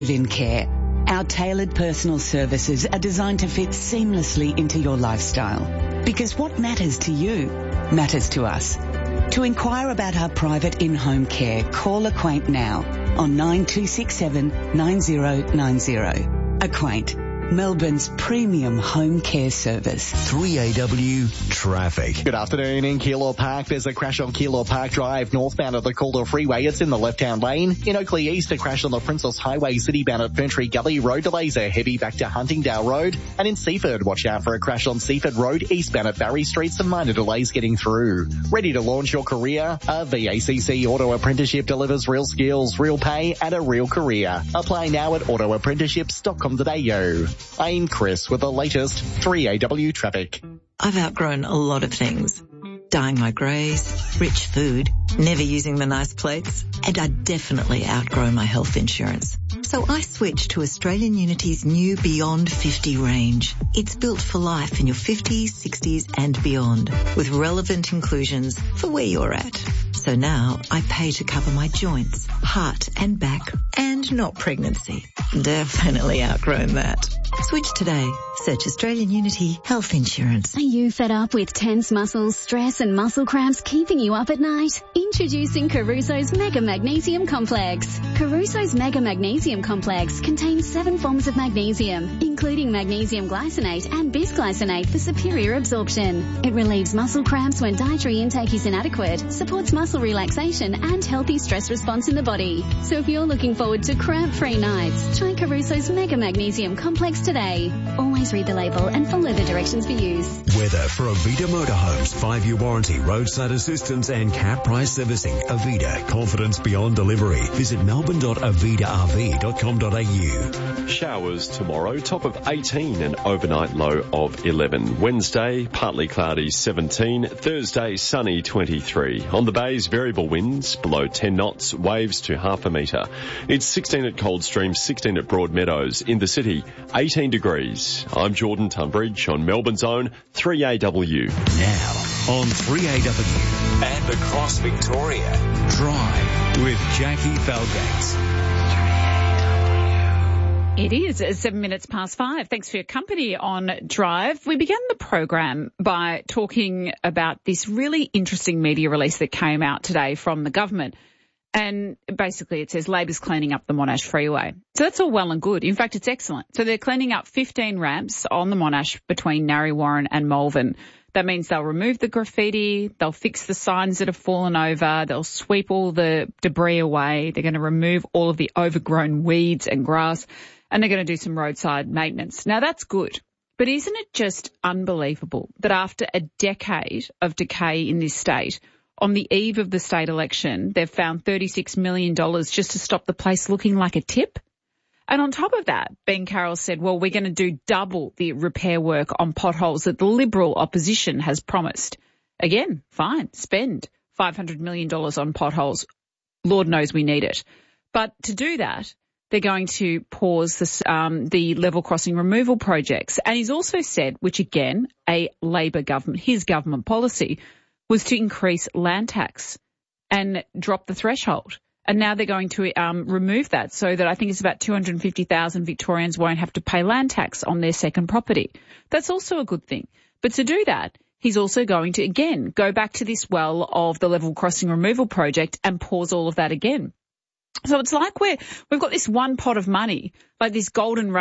Live-in care. Our tailored personal services are designed to fit seamlessly into your lifestyle. Because what matters to you matters to us. To inquire about our private in-home care, call Acquaint now on 9267 9090. Acquaint, Melbourne's premium home care service. 3AW Traffic. Good afternoon. In Keilor Park, there's a crash on Keilor Park Drive, northbound at the Calder Freeway. It's in the left-hand lane. In Oakley East, a crash on the Princess Highway, citybound at Ferntree Gully. Road delays are heavy back to Huntingdale Road. And in Seaford, watch out for a crash on Seaford Road, eastbound at Barry Street. Some minor delays getting through. Ready to launch your career? A VACC Auto Apprenticeship delivers real skills, real pay, and a real career. Apply now at autoapprenticeships.com.au. I'm Chris with the latest 3AW traffic. I've outgrown a lot of things. Dyeing my greys, rich food, never using the nice plates, and I definitely outgrow my health insurance. So I switched to Australian Unity's new Beyond 50 range. It's built for life in your 50s, 60s and beyond, with relevant inclusions for where you're at. So now I pay to cover my joints, heart and back, and not pregnancy. Definitely outgrown that. Switch today. Search Australian Unity Health Insurance. Are you fed up with tense muscles, stress and muscle cramps keeping you up at night? Introducing Caruso's Mega Magnesium Complex. Caruso's Mega Magnesium Complex contains 7 forms of magnesium, including magnesium glycinate and bisglycinate for superior absorption. It relieves muscle cramps when dietary intake is inadequate, supports muscle relaxation and healthy stress response in the body. So if you're looking forward to cramp-free nights, try Caruso's Mega Magnesium Complex today. Always read the label and follow the directions for use. Weather for Avita Motorhomes. 5-year warranty, roadside assistance and cap price servicing. Avita, confidence beyond delivery. Visit melbourne.avitarv.com.au. Showers tomorrow, top of 18 and overnight low of 11. Wednesday, partly cloudy 17. Thursday, sunny 23. On the bays, variable winds below 10 knots, waves to half a metre. It's 16 at Coldstream, 16 at Broadmeadows. In the city, 18 degrees. I'm Jordan Tunbridge on Melbourne's own 3AW. Now on 3AW and across Victoria. Drive with Jackie Falgates. It is 7 minutes past 5. Thanks for your company on Drive. We began the program by talking about this really interesting media release that came out today from the government. And basically it says Labor's cleaning up the Monash Freeway. So that's all well and good. In fact, it's excellent. So they're cleaning up 15 ramps on the Monash between Narre Warren and Malvern. That means they'll remove the graffiti, they'll fix the signs that have fallen over, they'll sweep all the debris away, they're going to remove all of the overgrown weeds and grass, and they're going to do some roadside maintenance. Now, that's good. But isn't it just unbelievable that after a decade of decay in this state, on the eve of the state election, they've found $36 million just to stop the place looking like a tip? And on top of that, Ben Carroll said, well, we're going to do double the repair work on potholes that the Liberal opposition has promised. Again, fine, spend $500 million on potholes. Lord knows we need it. But to do that, they're going to pause the level crossing removal projects. And he's also said, which again, a Labor government, his government policy, was to increase land tax and drop the threshold. And now they're going to remove that so that I think it's about 250,000 Victorians won't have to pay land tax on their second property. That's also a good thing. But to do that, he's also going to, again, go back to this well of the level crossing removal project and pause all of that again. So it's like we've got this one pot of money, like this golden,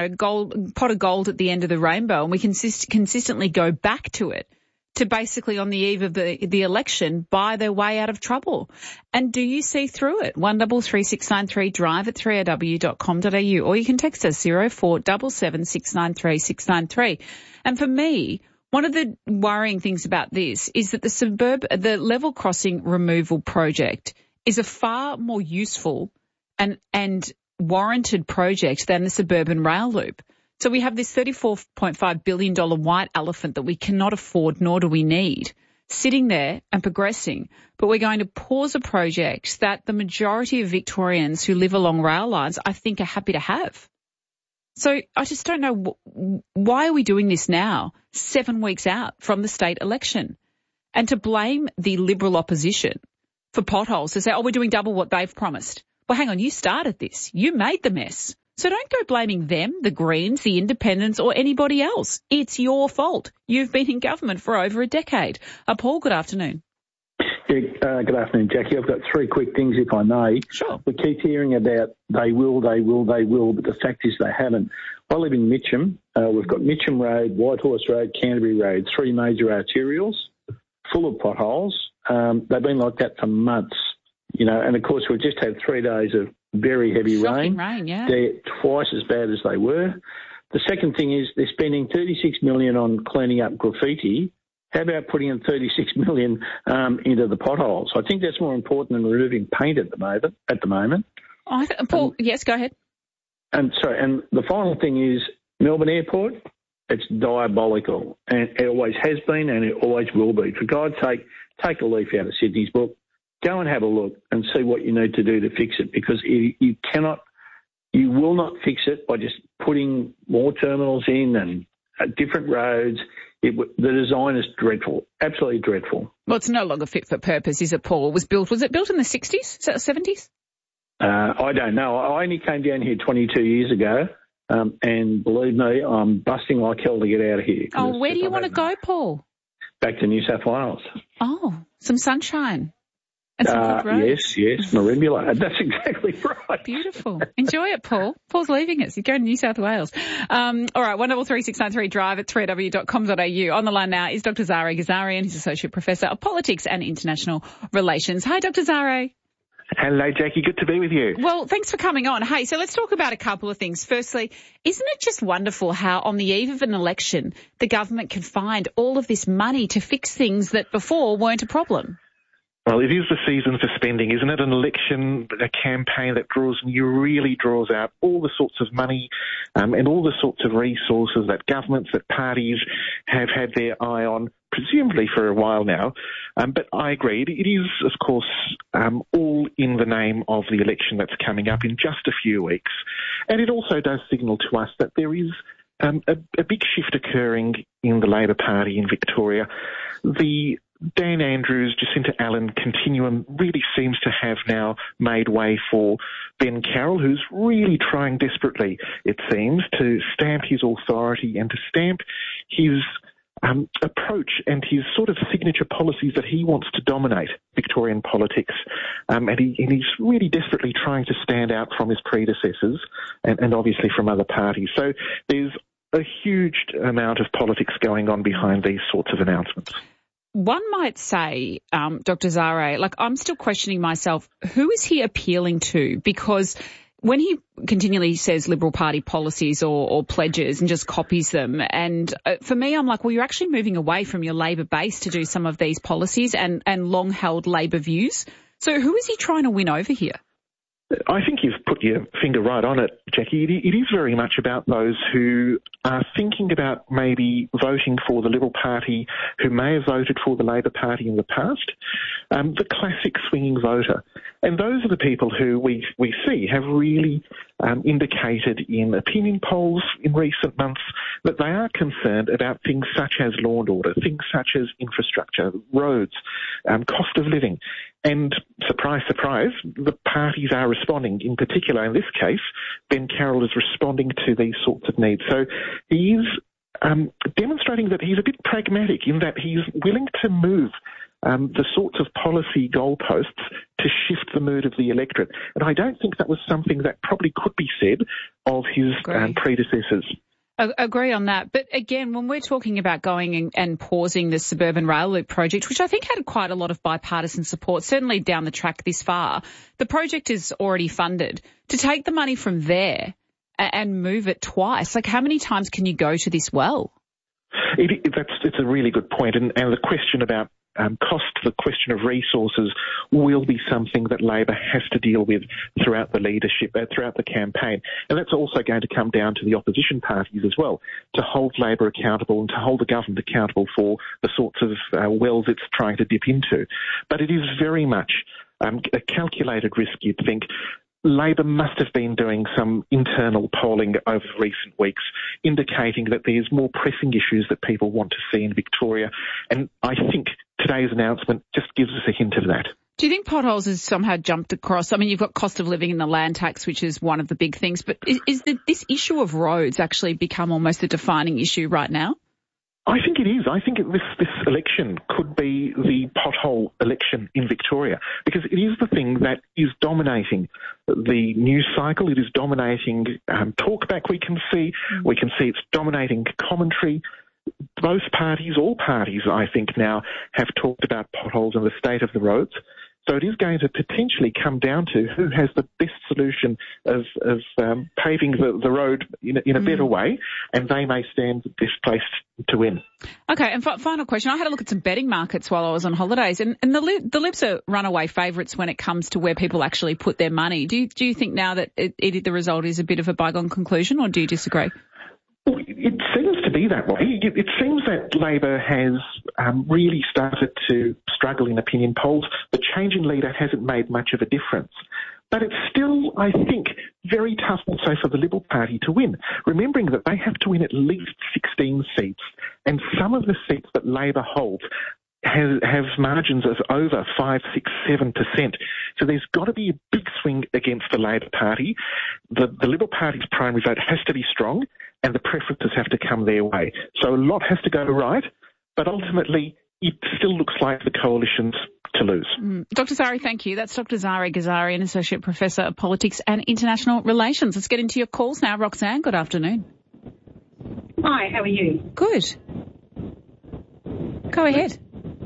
pot of gold at the end of the rainbow, and we consistently go back to it to basically on the eve of the election buy their way out of trouble. And do you see through it? 133693 drive at 3aw.com.au, or you can text us 0477 693 693. And for me, one of the worrying things about this is that the level crossing removal project is a far more useful and warranted project than the suburban rail loop. So we have this $34.5 billion white elephant that we cannot afford, nor do we need, sitting there and progressing. But we're going to pause a project that the majority of Victorians who live along rail lines, I think, are happy to have. So I just don't know why are we doing this now, 7 weeks out from the state election, and to blame the Liberal opposition for potholes, to say, oh, we're doing double what they've promised. well, hang on, you started this. You made the mess. So don't go blaming them, the Greens, the Independents or anybody else. It's your fault. You've been in government for over a decade. Paul, good afternoon. Yeah, good afternoon, Jackie. I've got three quick things, if I may. Sure. We keep hearing about they will, but the fact is they haven't. I live in Mitcham. We've got Mitcham Road, Whitehorse Road, Canterbury Road, three major arterials full of potholes. They've been like that for months, and of course we've just had 3 days of very heavy Shocking rain. Yeah. They're twice as bad as they were. The second thing is they're spending $36 million on cleaning up graffiti. How about putting in $36 million into the potholes? I think that's more important than removing paint at the moment. Paul, yes, go ahead. And the final thing is Melbourne Airport. It's diabolical, and it always has been, and it always will be. For God's sake, take a leaf out of Sydney's book. Go and have a look and see what you need to do to fix it, because you will not fix it by just putting more terminals in and different roads. The design is dreadful, absolutely dreadful. Well, it's no longer fit for purpose, is it, Paul? Was it built in the 60s, 70s? I don't know. I only came down here 22 years ago, and believe me, I'm busting like hell to get out of here. Oh, where do you want to go, Paul? Back to New South Wales. Oh, some sunshine. And some good roads. Yes, Merimbula. That's exactly right. Beautiful. Enjoy it, Paul. Paul's leaving us. You're going to New South Wales. All right, 133693 drive at 3w.com.au. On the line now is Dr. Zare Ghazarian. He's Associate Professor of Politics and International Relations. Hi, Dr. Zare. Hello, Jackie. Good to be with you. Well, thanks for coming on. Hey, so let's talk about a couple of things. Firstly, isn't it just wonderful how on the eve of an election, the government can find all of this money to fix things that before weren't a problem? Well, it is the season for spending, isn't it? An election, a campaign that really draws out all the sorts of money and all the sorts of resources that governments, that parties have had their eye on, presumably for a while now. But I agree, it is, of course, all in the name of the election that's coming up in just a few weeks. And it also does signal to us that there is a big shift occurring in the Labor Party in Victoria. The Dan Andrews, Jacinta Allen continuum really seems to have now made way for Ben Carroll, who's really trying desperately, it seems, to stamp his authority and to stamp his approach and his sort of signature policies that he wants to dominate Victorian politics. And he's really desperately trying to stand out from his predecessors and obviously from other parties. So there's a huge amount of politics going on behind these sorts of announcements. One might say, Dr. Zare, I'm still questioning myself, who is he appealing to? Because when he continually says Liberal Party policies or pledges and just copies them, and for me, I'm like, well, you're actually moving away from your Labor base to do some of these policies and long-held Labor views. So who is he trying to win over here? I think you've put your finger right on it, Jackie. It is very much about those who are thinking about maybe voting for the Liberal Party, who may have voted for the Labor Party in the past, the classic swinging voter. And those are the people who we see have really indicated in opinion polls in recent months that they are concerned about things such as law and order, things such as infrastructure, roads, cost of living. And surprise, surprise, the parties are responding. In particular, in this case, Ben Carroll is responding to these sorts of needs. So he is demonstrating that he's a bit pragmatic in that he's willing to move the sorts of policy goalposts to shift the mood of the electorate. And I don't think that was something that probably could be said of his predecessors. I agree on that. But again, when we're talking about going and pausing the suburban rail loop project, which I think had quite a lot of bipartisan support, certainly down the track this far, the project is already funded. To take the money from there and move it twice, how many times can you go to this well? It's a really good point. And the question about cost, the question of resources will be something that Labor has to deal with throughout the leadership, throughout the campaign. And that's also going to come down to the opposition parties as well, to hold Labor accountable and to hold the government accountable for the sorts of wells it's trying to dip into. But it is very much a calculated risk, you'd think. Labor must have been doing some internal polling over recent weeks, indicating that there's more pressing issues that people want to see in Victoria. And I think today's announcement just gives us a hint of that. Do you think potholes has somehow jumped across? I mean, you've got cost of living and the land tax, which is one of the big things, but is this issue of roads actually become almost a defining issue right now? I think it is. I think this election could be the pothole election in Victoria, because it is the thing that is dominating the news cycle. It is dominating talkback. We can see it's dominating commentary. Both parties, all parties, I think now have talked about potholes and the state of the roads. So it is going to potentially come down to who has the best solution of paving the road in a better way, and they may stand best placed to win. Okay, and final question. I had a look at some betting markets while I was on holidays, and the Libs are runaway favourites when it comes to where people actually put their money. Do you think now that the result is a bit of a bygone conclusion, or do you disagree? Well, it seems to be that way. It seems that Labor has really started to struggle in opinion polls. The change in leader hasn't made much of a difference. But it's still, I think, very tough also for the Liberal Party to win, remembering that they have to win at least 16 seats, and some of the seats that Labor holds have margins of over 5, 6, 7%. So there's got to be a big swing against the Labor Party. The Liberal Party's primary vote has to be strong, and the preferences have to come their way. So a lot has to go right, but ultimately it still looks like the coalition's to lose. Dr. Zari, thank you. That's Dr. Zari Ghazarian, Associate Professor of Politics and International Relations. Let's get into your calls now. Roxanne, good afternoon. Hi, how are you? Good. Go ahead.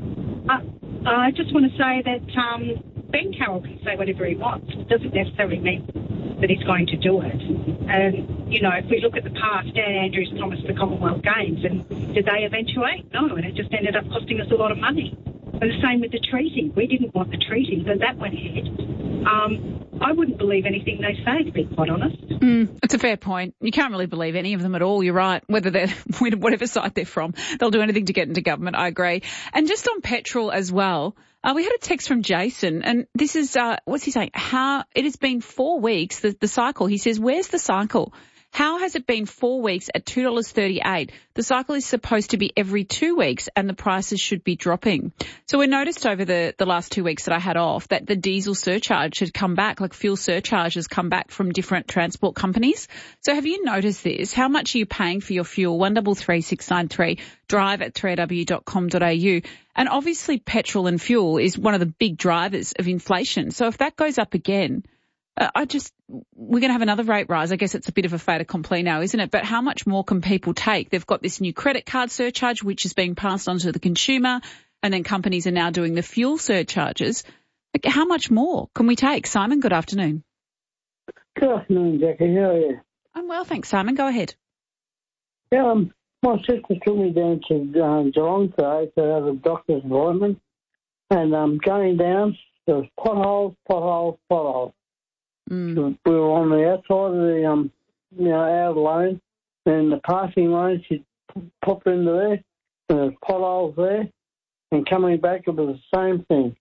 I just want to say that Ben Carroll can say whatever he wants. It doesn't necessarily mean that he's going to do it. And, you know, if we look at the past, Dan Andrews promised the Commonwealth Games, and did they eventuate? No, and it just ended up costing us a lot of money. And the same with the treaty. We didn't want the treaty, but that went ahead. I wouldn't believe anything they say, to be quite honest. It's a fair point. You can't really believe any of them at all. You're right. Whether they're whatever side they're from, they'll do anything to get into government. I agree. And just on petrol as well, we had a text from Jason, and this is what's he saying? How it has been 4 weeks. The cycle. He says, "Where's the cycle? How has it been 4 weeks at $2.38? The cycle is supposed to be every 2 weeks and the prices should be dropping." So we noticed over the last 2 weeks that I had off that the diesel surcharge had come back, like fuel surcharges come back from different transport companies. So have you noticed this? How much are you paying for your fuel? 133693, drive at 3aw.com.au. And obviously petrol and fuel is one of the big drivers of inflation. So if that goes up again, we're going to have another rate rise. I guess it's a bit of a fait accompli now, isn't it? But how much more can people take? They've got this new credit card surcharge, which is being passed on to the consumer, and then companies are now doing the fuel surcharges. Like, how much more can we take? Simon, good afternoon. Good afternoon, Jackie. How are you? I'm well, thanks, Simon. Go ahead. Yeah, my sister took me down to Geelong today to have a doctor's appointment, and going down, there was potholes. We were on the outside of the our lane, and the passing lane, she popped into there, and there's potholes there, and coming back, it was the same thing.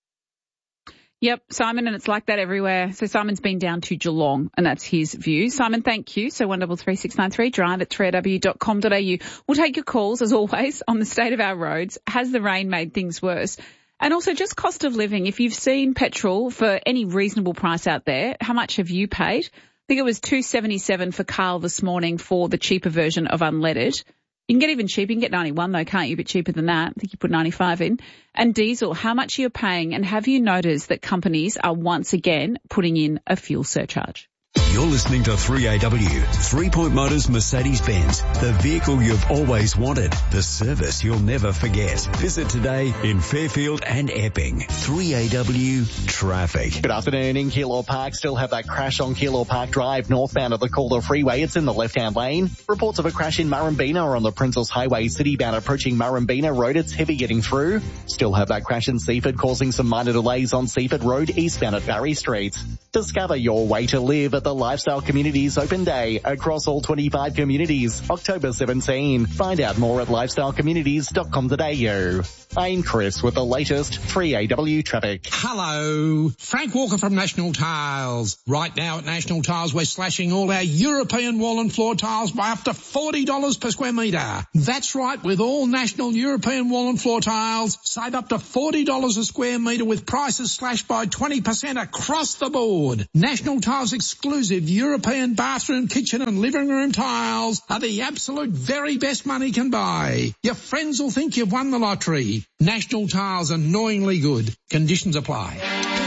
Yep, Simon, and it's like that everywhere. So Simon's been down to Geelong, and that's his view. Simon, thank you. So 133693, drive at 3aw.com.au. We'll take your calls, as always, on the state of our roads. Has the rain made things worse? And also just cost of living. If you've seen petrol for any reasonable price out there, how much have you paid? I think it was $2.77 for Carl this morning for the cheaper version of unleaded. You can get even cheaper. You can get 91 though, can't you? A bit cheaper than that. I think you put 95 in. And diesel, how much are you paying? And have you noticed that companies are once again putting in a fuel surcharge? You're listening to 3AW, 3 Point Motors Mercedes-Benz, the vehicle you've always wanted, the service you'll never forget. Visit today in Fairfield and Epping. 3AW Traffic. Good afternoon. In Keilor Park, still have that crash on Keilor Park Drive, northbound of the Calder Freeway. It's in the left-hand lane. Reports of a crash in Murrumbina on the Princes Highway, citybound approaching Murrumbina Road. It's heavy getting through. Still have that crash in Seaford, causing some minor delays on Seaford Road, eastbound at Barry Street. Discover your way to live at the Lifestyle Communities Open Day across all 25 communities, October 17. Find out more at lifestylecommunities.com.au. I'm Chris with the latest 3AW traffic. Hello, Frank Walker from National Tiles. Right now at National Tiles, we're slashing all our European wall and floor tiles by up to $40 per square metre. That's right, with all National European wall and floor tiles, save up to $40 a square metre with prices slashed by 20% across the board. National Tiles exclusive European bathroom, kitchen and living room tiles are the absolute very best money can buy. Your friends will think you've won the lottery. National Tiles, annoyingly good. Conditions apply.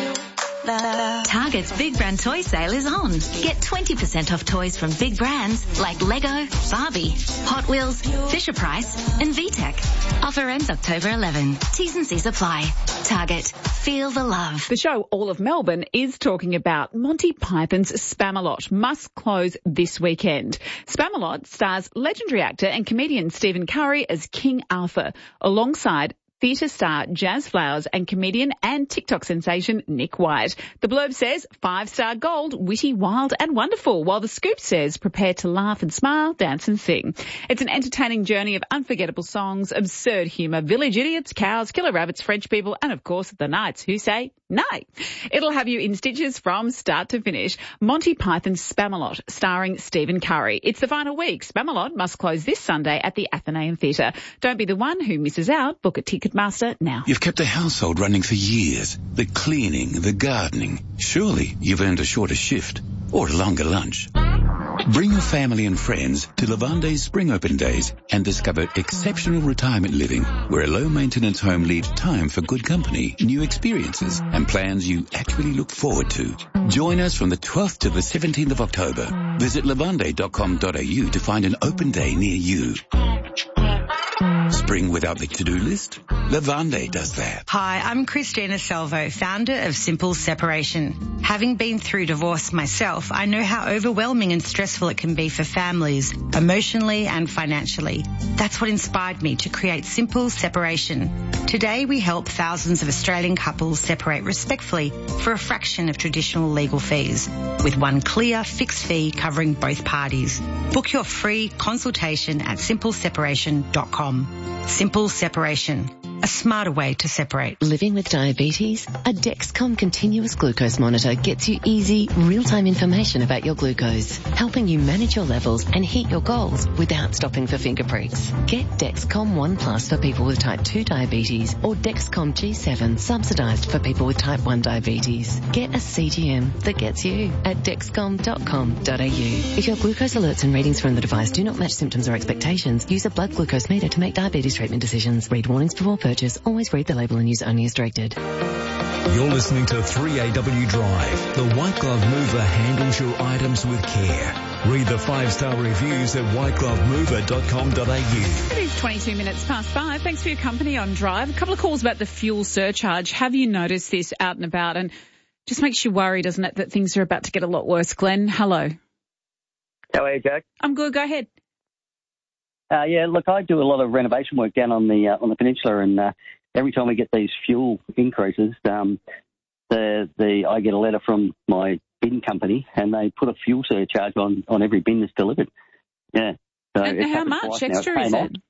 Target's Big Brand Toy Sale is on. Get 20% off toys from big brands like Lego, Barbie, Hot Wheels, Fisher-Price and VTech. Offer ends October 11. T's and C's apply. Target. Feel the love. The show All of Melbourne is talking about Monty Python's Spamalot must close this weekend. Spamalot stars legendary actor and comedian Stephen Curry as King Arthur, alongside theatre star Jazz Flowers and comedian and TikTok sensation Nick White. The blurb says 5-star gold, witty, wild and wonderful, while the scoop says prepare to laugh and smile, dance and sing. It's an entertaining journey of unforgettable songs, absurd humour, village idiots, cows, killer rabbits, French people and of course the Knights who say nay. It'll have you in stitches from start to finish. Monty Python's Spamalot, starring Stephen Curry. It's the final week. Spamalot must close this Sunday at the Athenaeum Theatre. Don't be the one who misses out. Book a Ticketmaster now. You've kept the household running for years. The cleaning, the gardening. Surely you've earned a shorter shift or a longer lunch. Bring your family and friends to Lavande's Spring Open Days and discover exceptional retirement living where a low-maintenance home leaves time for good company, new experiences and plans you actually look forward to. Join us from the 12th to the 17th of October. Visit lavande.com.au to find an open day near you. Spring without the to-do list? Lavande does that. Hi, I'm Christina Salvo, founder of Simple Separation. Having been through divorce myself, I know how overwhelming and stressful it can be for families, emotionally and financially. That's what inspired me to create Simple Separation. Today we help thousands of Australian couples separate respectfully for a fraction of traditional legal fees, with one clear fixed fee covering both parties. Book your free consultation at simpleseparation.com. Simple Separation. A smarter way to separate. Living with diabetes? A Dexcom continuous glucose monitor gets you easy, real-time information about your glucose, helping you manage your levels and hit your goals without stopping for finger pricks. Get Dexcom One Plus for people with type 2 diabetes or Dexcom G7 subsidised for people with type 1 diabetes. Get a CGM that gets you at dexcom.com.au. If your glucose alerts and readings from the device do not match symptoms or expectations, use a blood glucose meter to make diabetes treatment decisions. Read warnings before purchase. Always read the label and use only as directed. You're listening to 3AW Drive. The White Glove Mover handles your items with care. Read the 5-star reviews at whiteglovemover.com.au. It is 22 minutes past 5. Thanks for your company on Drive. A couple of calls about the fuel surcharge. Have you noticed this out and about? And just makes you worry, doesn't it, that things are about to get a lot worse. Glenn, hello. How are you, Jack? I'm good. Go ahead. Yeah, look, I do a lot of renovation work down on the peninsula, and every time we get these fuel increases, I get a letter from my bin company, and they put a fuel surcharge on every bin that's delivered. Yeah. So and how much extra is it?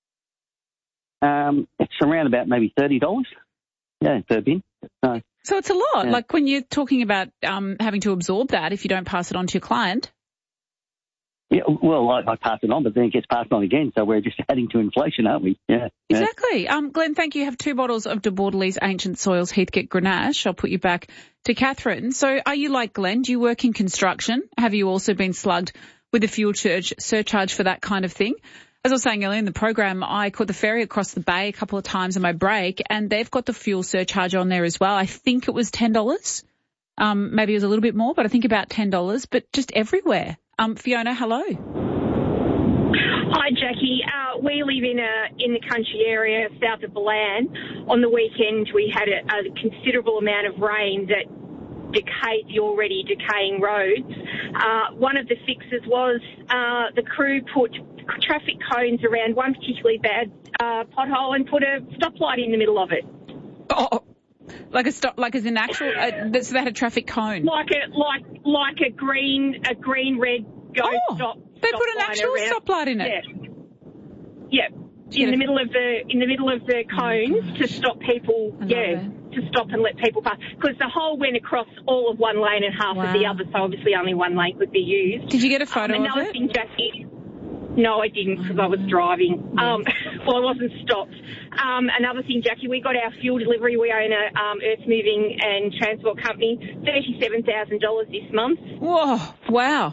It's around about maybe $30. Yeah, per bin. So it's a lot. Yeah. Like when you're talking about having to absorb that if you don't pass it on to your client. Yeah, well, I pass it on, but then it gets passed on again, so we're just adding to inflation, aren't we? Yeah. Exactly. Glenn, thank you. You have 2 bottles of De Bordelais Ancient Soils Heathcote Grenache. I'll put you back to Catherine. So are you like Glenn? Do you work in construction? Have you also been slugged with a fuel surcharge for that kind of thing? As I was saying earlier in the program, I caught the ferry across the bay a couple of times on my break, and they've got the fuel surcharge on there as well. I think it was $10. Maybe it was a little bit more, but I think about $10, but just everywhere. Fiona, hello. Hi, Jackie. We live in the country area south of Balan. On the weekend, we had a considerable amount of rain that decayed the already decaying roads. One of the fixes was the crew put traffic cones around one particularly bad pothole and put a stoplight in the middle of it. Oh, Like a stop, like as an actual, so they had a traffic cone. Like a green red go stop. They put an actual stoplight in it. Yeah. In the middle of the cones to stop people. To stop and let people pass, because the hole went across all of one lane and half of the other, so obviously only one lane could be used. Did you get a photo of another it? thing, Jackie. No, I didn't, because I was driving. Well, I wasn't stopped. Another thing, Jackie, we got our fuel delivery. We own a earth moving and transport company. $37,000 this month. Whoa! Wow.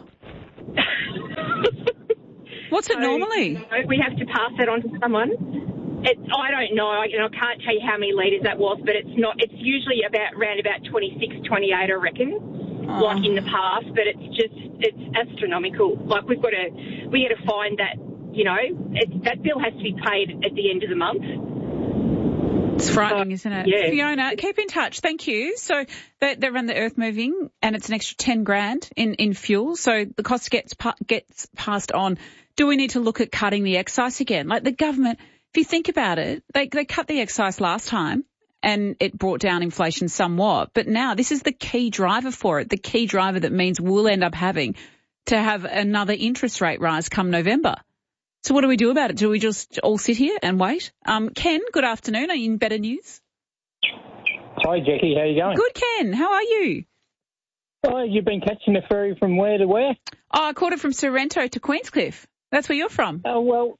What's it normally? We have to pass that on to someone. I don't know. I can't tell you how many litres that was, but it's not. It's usually around 26, 28, I reckon, like in the past. But it's astronomical. Like we got to find that. That bill has to be paid at the end of the month. It's frightening, isn't it? Yeah. Fiona, keep in touch. Thank you. So they run the earth moving, and it's an extra $10,000 in fuel. So the cost gets passed on. Do we need to look at cutting the excise again? Like the government. If you think about it, they cut the excise last time and it brought down inflation somewhat. But now this is the key driver for it, the key driver that means we'll end up having to have another interest rate rise come November. So what do we do about it? Do we just all sit here and wait? Ken, good afternoon. Are you in Better News? Hi, Jackie. How are you going? Good, Ken. How are you? Oh, you've been catching the ferry from where to where? Oh, I caught it from Sorrento to Queenscliff. That's where you're from. Oh, well...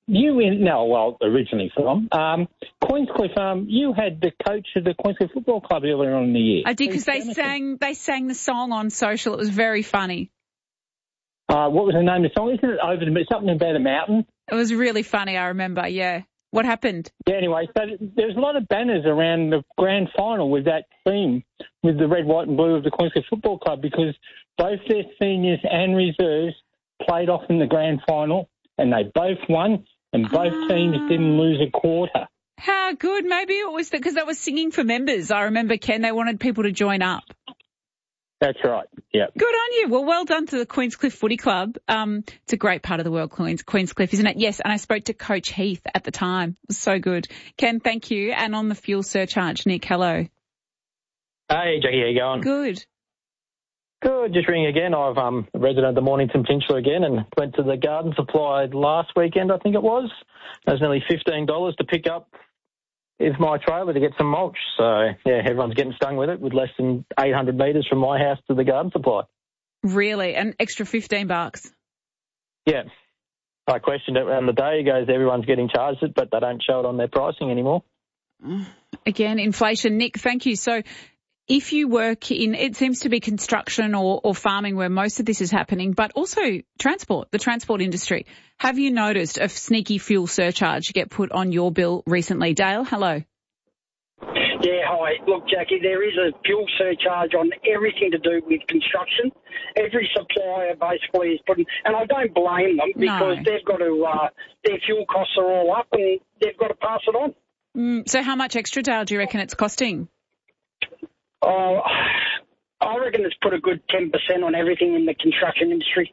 originally from Queenscliff. You had the coach of the Queenscliff Football Club earlier on in the year. I did, because they sang the song on social. It was very funny. What was the name of the song? Isn't it something about a mountain? It was really funny. I remember. Yeah. What happened? Yeah. Anyway, so there's a lot of banners around the grand final with that theme, with the red, white, and blue of the Queenscliff Football Club, because both their seniors and reserves played off in the grand final, and they both won. And both teams didn't lose a quarter. How good. Maybe it was because they were singing for members. I remember, Ken, they wanted people to join up. That's right, yeah. Good on you. Well done to the Queenscliff Footy Club. It's a great part of the world, Queenscliff, isn't it? Yes, and I spoke to Coach Heath at the time. It was so good. Ken, thank you. And on the fuel surcharge, Nick, hello. Hey, Jackie, how you going? Good. Good, just ringing again. I'm a resident of the Mornington Peninsula again and went to the garden supply last weekend, I think it was. It was nearly $15 to pick up with my trailer to get some mulch. So, yeah, everyone's getting stung with it with less than 800 metres from my house to the garden supply. Really? An extra $15? Yeah. I questioned it on the day. He goes, everyone's getting charged it, but they don't show it on their pricing anymore. Again, inflation. Nick, thank you. So, if you work in, it seems to be construction or farming where most of this is happening, but also transport, the transport industry. Have you noticed a sneaky fuel surcharge get put on your bill recently? Dale, hello. Yeah, hi. Look, Jackie, there is a fuel surcharge on everything to do with construction. Every supplier basically is putting, and I don't blame them because they've got to, their fuel costs are all up and they've got to pass it on. So how much extra, Dale, do you reckon it's costing? Oh, I reckon it's put a good 10% on everything in the construction industry.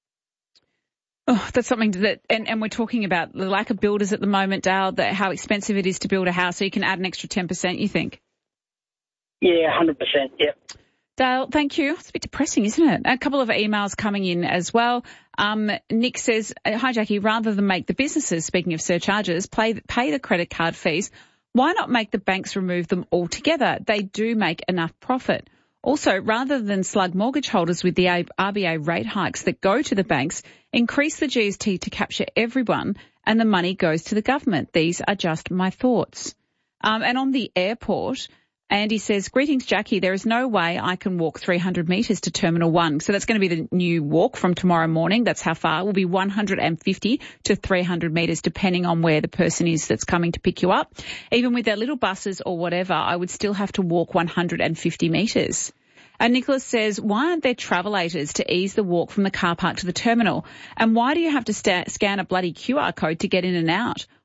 Oh, that's something that, and we're talking about the lack of builders at the moment, Dale, how expensive it is to build a house, so you can add an extra 10%, you think? Yeah, 100%, yeah. Dale, thank you. It's a bit depressing, isn't it? A couple of emails coming in as well. Nick says, hi, Jackie, rather than make the businesses, speaking of surcharges, pay the credit card fees, why not make the banks remove them altogether? They do make enough profit. Also, rather than slug mortgage holders with the RBA rate hikes that go to the banks, increase the GST to capture everyone and the money goes to the government. These are just my thoughts. And on the airport, Andy says, greetings, Jackie. There is no way I can walk 300 metres to Terminal 1. So that's going to be the new walk from tomorrow morning. That's how far. It will be 150 to 300 metres, depending on where the person is that's coming to pick you up. Even with their little buses or whatever, I would still have to walk 150 metres. And Nicholas says, why aren't there travellators to ease the walk from the car park to the terminal? And why do you have to scan a bloody QR code to get in and out?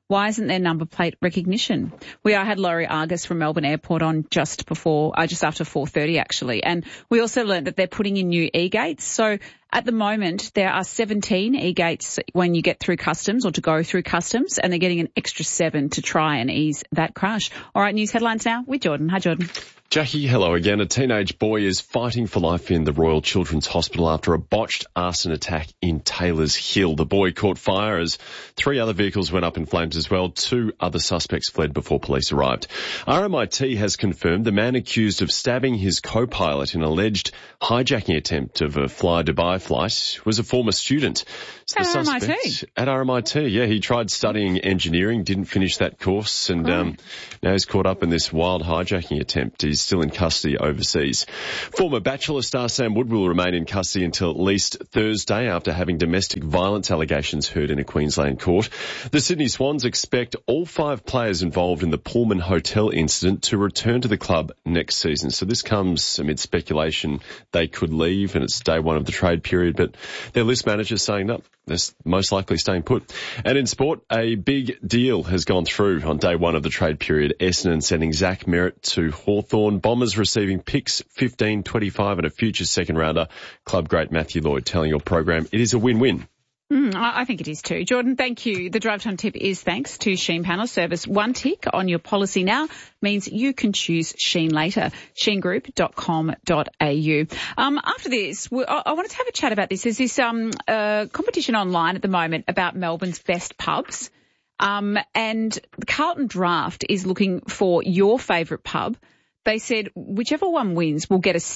Why isn't there number plate recognition? I had Laurie Argus from Melbourne Airport on just after 4:30 actually. And we also learned that they're putting in new e-gates. So at the moment, there are 17 e-gates when you get through customs or to go through customs, and they're getting an extra 7 to try and ease that crush. All right, news headlines now with Jordan. Hi, Jordan. Jackie, hello again. A teenage boy is fighting for life in the Royal Children's Hospital after a botched arson attack in Taylors Hill. The boy caught fire as 3 other vehicles went up in flames as well. 2 other suspects fled before police arrived. RMIT has confirmed the man accused of stabbing his co-pilot in an alleged hijacking attempt of a Fly Dubai flight was a former student. So at RMIT? At RMIT, yeah. He tried studying engineering, didn't finish that course, and now he's caught up in this wild hijacking attempt. He's still in custody overseas. Former Bachelor star Sam Wood will remain in custody until at least Thursday after having domestic violence allegations heard in a Queensland court. The Sydney Swans expect all 5 players involved in the Pullman Hotel incident to return to the club next season. So this comes amid speculation they could leave, and it's day 1 of the trade period, but their list manager's saying no. They're most likely staying put. And in sport, a big deal has gone through on day 1 of the trade period. Essendon sending Zach Merritt to Hawthorn. Bombers receiving picks 15, 25 and a future second rounder. Club great Matthew Lloyd telling your program it is a win-win. I think it is too. Jordan, thank you. The Drive Time tip is thanks to Sheen Panel Service. 1 tick on your policy now means you can choose Sheen later. sheengroup.com.au. After this, I wanted to have a chat about this. There's this competition online at the moment about Melbourne's best pubs. And the Carlton Draft is looking for your favourite pub. They said whichever one wins will get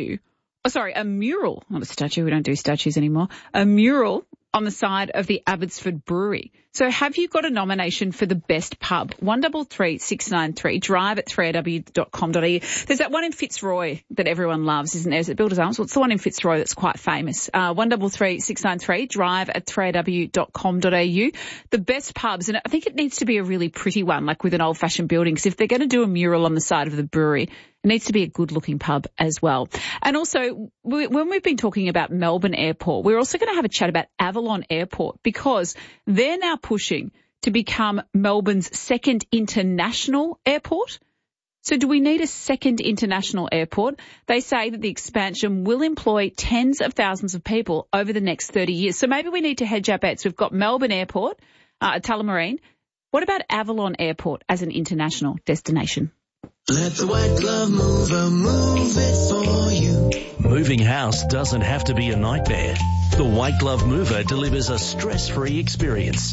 a mural. Not a statue. We don't do statues anymore. A mural on the side of the Abbotsford Brewery. So have you got a nomination for the best pub? 133693, drive at 3aw.com.au. There's that one in Fitzroy that everyone loves, isn't there? Is it Builders Arms? What's the one in Fitzroy that's quite famous? 133693, drive at 3aw.com.au. The best pubs, and I think it needs to be a really pretty one, like with an old-fashioned building, because if they're going to do a mural on the side of the brewery, it needs to be a good-looking pub as well. And also, when we've been talking about Melbourne Airport, we're also going to have a chat about Avalon Airport, because they're now pushing to become Melbourne's second international airport. So do we need a second international airport? They say that the expansion will employ tens of thousands of people over the next 30 years. So maybe we need to hedge our bets. We've got Melbourne Airport at Tullamarine. What about Avalon Airport as an international destination? Let the White Glove Mover move it for you. Moving house doesn't have to be a nightmare. The White Glove Mover delivers a stress-free experience.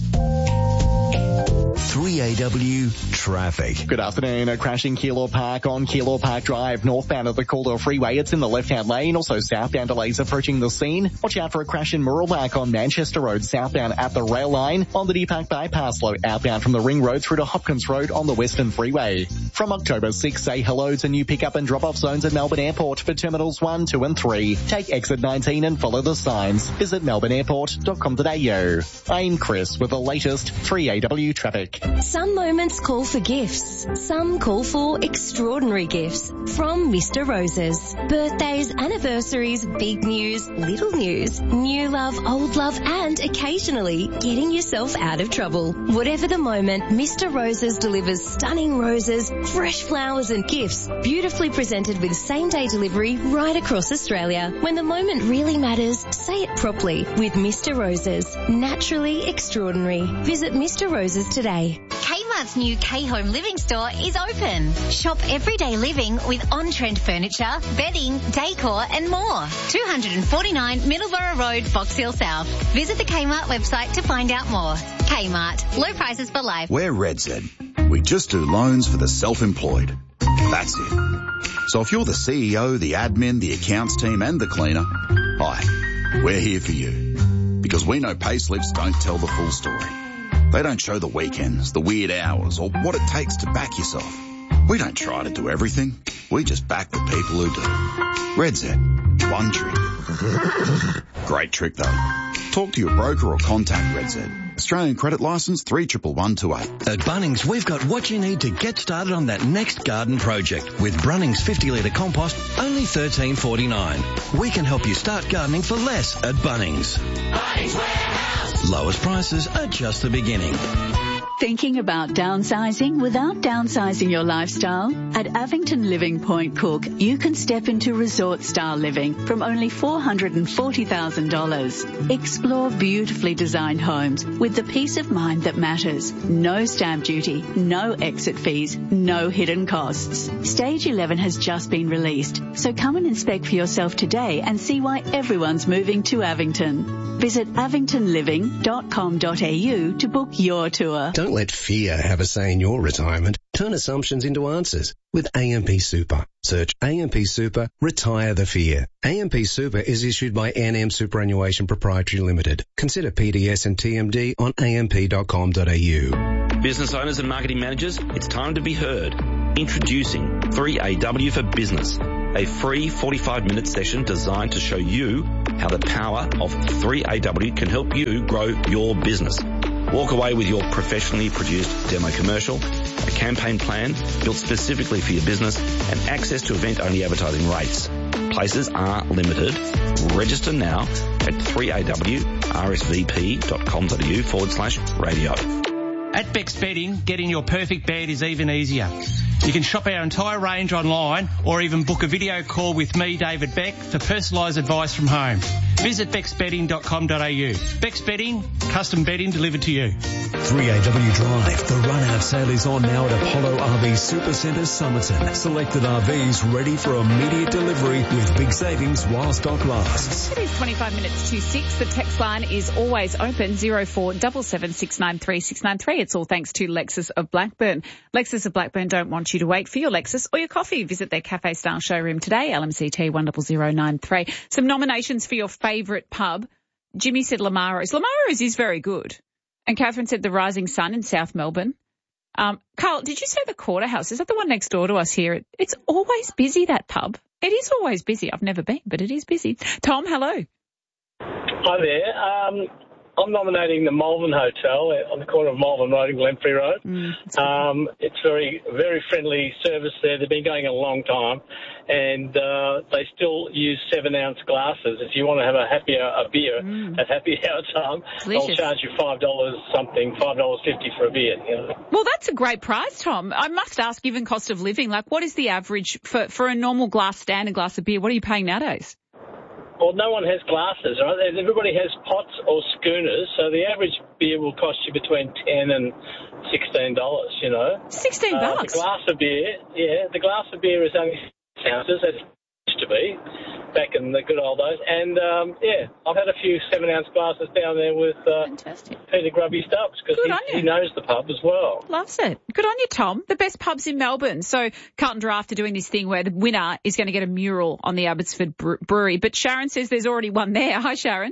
3AW traffic. Good afternoon. A crash in Keilor Park on Keilor Park Drive, northbound of the Calder Freeway. It's in the left-hand lane. Also southbound delays approaching the scene. Watch out for a crash in Murrell Park on Manchester Road, southbound at the rail line. On the Deepak bypass, slow outbound from the Ring Road through to Hopkins Road on the Western Freeway. From October 6, say hello to new pick-up and drop-off zones at Melbourne Airport for Terminals 1, 2 and 3. Take exit 19 and follow the signs. Visit melbourneairport.com.au. I'm Chris with the latest 3AW traffic. Some moments call for gifts. Some call for extraordinary gifts from Mr. Roses. Birthdays, anniversaries, big news, little news, new love, old love, and occasionally getting yourself out of trouble. Whatever the moment, Mr. Roses delivers stunning roses, fresh flowers and gifts, beautifully presented with same-day delivery right across Australia. When the moment really matters, say it properly with Mr. Roses. Naturally extraordinary. Visit Mr. Roses today. Kmart's new K-Home Living store is open. Shop everyday living with on-trend furniture, bedding, decor and more. 249 Middleborough Road, Box Hill South. Visit the Kmart website to find out more. Kmart. Low prices for life. We're RedZ. We just do loans for the self-employed. That's it. So if you're the CEO, the admin, the accounts team and the cleaner, hi, we're here for you. Because we know payslips don't tell the full story. They don't show the weekends, the weird hours, or what it takes to back yourself. We don't try to do everything. We just back the people who do. RedZ. One trick. Great trick though. Talk to your broker or contact RedZ. Australian credit licence 311128. At Bunnings, we've got what you need to get started on that next garden project. With Brunnings 50-litre compost, only $13.49. We can help you start gardening for less at Bunnings. Bunnings Warehouse. Lowest prices are just the beginning. Thinking about downsizing without downsizing your lifestyle? At Avington Living Point Cook, you can step into resort-style living from only $440,000. Explore beautifully designed homes with the peace of mind that matters. No stamp duty, no exit fees, no hidden costs. Stage 11 has just been released, so come and inspect for yourself today and see why everyone's moving to Avington. Visit avingtonliving.com.au to book your tour. Don't let fear have a say in your retirement. Turn assumptions into answers with AMP Super. Search AMP Super, retire the fear. AMP Super is issued by NM Superannuation Proprietary Limited. Consider PDS and TMD on amp.com.au. Business owners and marketing managers, it's time to be heard. Introducing 3AW for Business, a free 45-minute session designed to show you how the power of 3AW can help you grow your business. Walk away with your professionally produced demo commercial, a campaign plan built specifically for your business, and access to event-only advertising rates. Places are limited. Register now at 3awrsvp.com.au/radio. At Beck's Bedding, getting your perfect bed is even easier. You can shop our entire range online or even book a video call with me, David Beck, for personalised advice from home. Visit becksbedding.com.au. Beck's Bedding, custom bedding delivered to you. 3AW Drive. The run-out sale is on now at Apollo RV Supercentre Somerton. Selected RVs ready for immediate delivery with big savings while stock lasts. It is 25 minutes to 6. The text line is always open, 0477693693. It's all thanks to Lexus of Blackburn. Lexus of Blackburn don't want you to wait for your Lexus or your coffee. Visit their cafe-style showroom today, LMCT 10093. Some nominations for your favourite pub. Jimmy said Lamaro's. Lamaro's is very good. And Catherine said the Rising Sun in South Melbourne. Carl, did you say the Quarterhouse? Is that the one next door to us here? It's always busy, that pub. It is always busy. I've never been, but it is busy. Tom, hello. Hi there. I'm nominating the Malvern Hotel on the corner of Malvern Road and Glenfrey Road. It's very, very friendly service there. They've been going a long time, and they still use 7-ounce glasses. If you want to have a beer at happy hour time, they'll charge you $5.50 for a beer. You know? Well, that's a great price, Tom. I must ask, given cost of living, like what is the average for a normal standard glass of beer? What are you paying nowadays? Well, no one has glasses, right? Everybody has pots or schooners, so the average beer will cost you between $10 and $16, you know. $16? The glass of beer is only 6 ounces, as it used to be back in the good old days. And, I've had a few 7-ounce glasses down there with Peter Grubby Stubbs because he knows the pub as well. Loves it. Good on you, Tom. The best pubs in Melbourne. So Carlton Draft are doing this thing where the winner is going to get a mural on the Abbotsford Brewery. But Sharon says there's already one there. Hi, Sharon.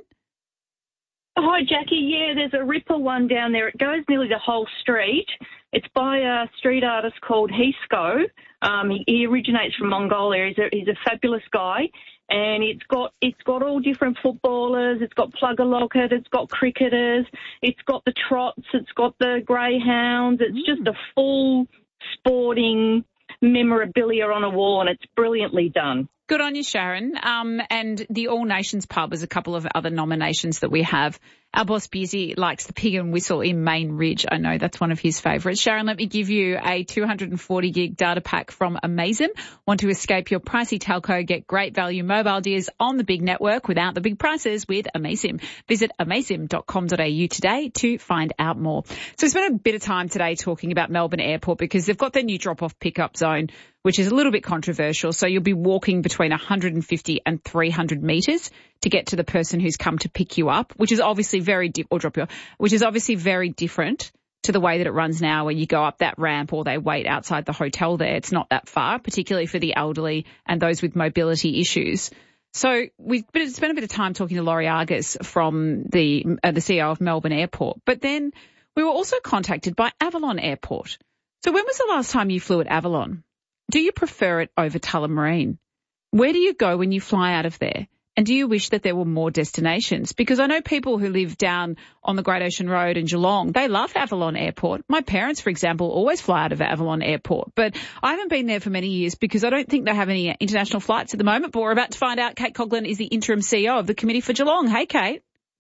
Hi, Jackie. Yeah, there's a Ripper one down there. It goes nearly the whole street. It's by a street artist called Hisco. He originates from Mongolia. He's a fabulous guy. And it's got all different footballers. It's got Plugger Lockett. It's got cricketers. It's got the Trots. It's got the Greyhounds. It's just a full sporting memorabilia on a wall, and it's brilliantly done. Good on you, Sharon. And the All Nations Pub is a couple of other nominations that we have. Our boss Beersy likes the Pig and Whistle in Main Ridge. I know that's one of his favourites. Sharon, let me give you a 240 gig data pack from Amazim. Want to escape your pricey telco? Get great value mobile deals on the big network without the big prices with Amazim. Visit amazim.com.au today to find out more. So we spent a bit of time today talking about Melbourne Airport because they've got their new drop-off pickup zone, which is a little bit controversial. So you'll be walking between 150 and 300 metres to get to the person who's come to pick you up, which is obviously which is obviously very different to the way that it runs now, where you go up that ramp or they wait outside the hotel there. It's not that far, particularly for the elderly and those with mobility issues. So we've spent a bit of time talking to Laurie Argus from the CEO of Melbourne Airport, but then we were also contacted by Avalon Airport. So when was the last time you flew at Avalon? Do you prefer it over Tullamarine? Where do you go when you fly out of there? And do you wish that there were more destinations? Because I know people who live down on the Great Ocean Road in Geelong, they love Avalon Airport. My parents, for example, always fly out of Avalon Airport. But I haven't been there for many years because I don't think they have any international flights at the moment. But we're about to find out. Kate Coughlin is the interim CEO of the Committee for Geelong. Hey, Kate.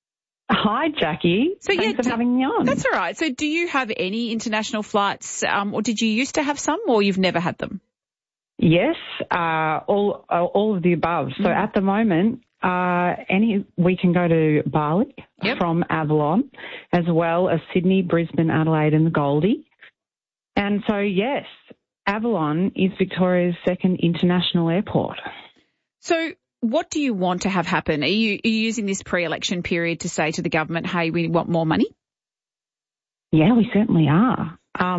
Hi, Jackie. So Thanks for having me on. That's all right. So do you have any international flights, or did you used to have some, or you've never had them? Yes, all of the above. So at the moment, we can go to Bali from Avalon, as well as Sydney, Brisbane, Adelaide and the Goldie. And so, yes, Avalon is Victoria's second international airport. So what do you want to have happen? Are you using this pre-election period to say to the government, hey, we want more money? Yeah, we certainly are.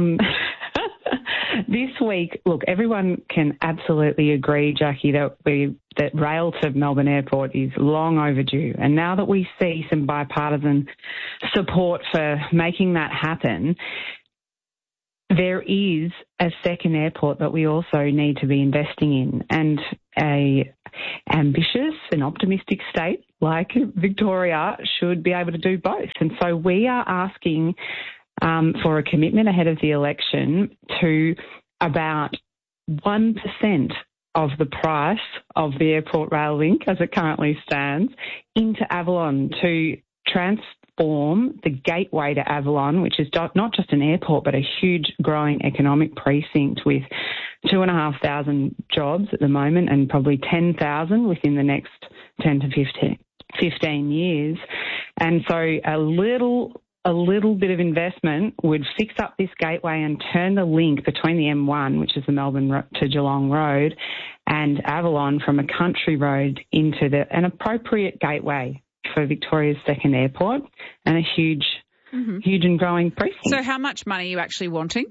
This week, look, everyone can absolutely agree, Jackie, that rail to Melbourne Airport is long overdue. And now that we see some bipartisan support for making that happen, there is a second airport that we also need to be investing in, and a ambitious and optimistic state like Victoria should be able to do both. And so we are asking for a commitment ahead of the election to about 1% of the price of the airport rail link as it currently stands into Avalon to transform the gateway to Avalon, which is not just an airport but a huge growing economic precinct with 2,500 jobs at the moment and probably 10,000 within the next 10 to 15 years. And so a little bit of investment would fix up this gateway and turn the link between the M1, which is the Melbourne to Geelong Road, and Avalon from a country road into an appropriate gateway for Victoria's second airport and a huge and growing precinct. So how much money are you actually wanting?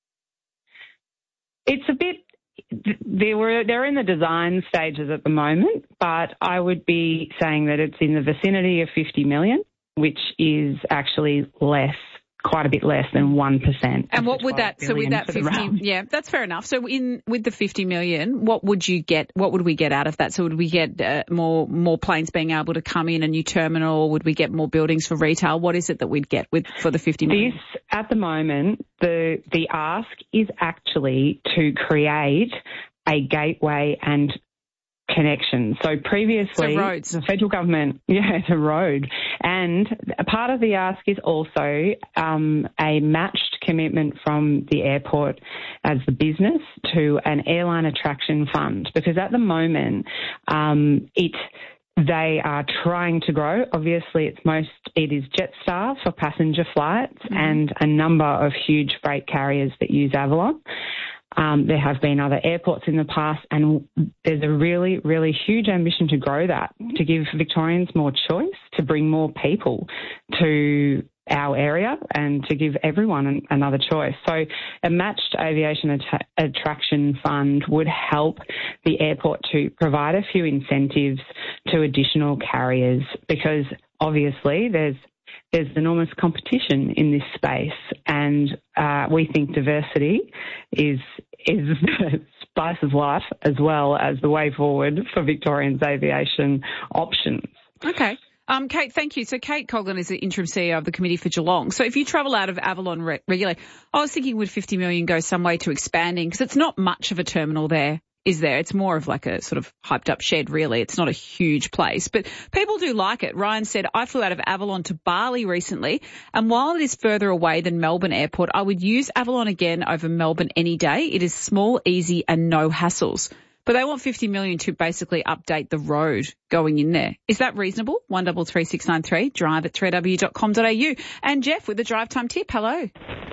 It's a bit, they're in the design stages at the moment, but I would be saying that it's in the vicinity of 50 million, which is actually quite a bit less than 1%. And what would that, so with that 50, yeah, that's fair enough. So with the 50 million, what would we get out of that? So would we get more planes being able to come in, a new terminal? Would we get more buildings for retail? What is it that we'd get for the 50 million? This, at the moment, the ask is actually to create a gateway and connection. So previously, roads. The federal government, it's a road. And a part of the ask is also a matched commitment from the airport as the business to an airline attraction fund, because at the moment they are trying to grow. Obviously, it is Jetstar for passenger flights and a number of huge freight carriers that use Avalon. There have been other airports in the past, and there's a really, really huge ambition to grow that, to give Victorians more choice, to bring more people to our area and to give everyone another choice. So a matched aviation attraction fund would help the airport to provide a few incentives to additional carriers, because obviously there's enormous competition in this space, and we think diversity is the spice of life as well as the way forward for Victorians' aviation options. Okay. Kate, thank you. So Kate Coghlan is the interim CEO of the Committee for Geelong. So if you travel out of Avalon regularly, I was thinking would 50 million go some way to expanding, because it's not much of a terminal there, is there? It's more of like a sort of hyped up shed, really. It's not a huge place, but people do like it. Ryan said, I flew out of Avalon to Bali recently, and while it is further away than Melbourne Airport, I would use Avalon again over Melbourne any day. It is small, easy and no hassles. But they want 50 million to basically update the road going in there. Is that reasonable? 133693, drive at 3w.com.au. And Jeff with the drive time tip. Hello. Yeah,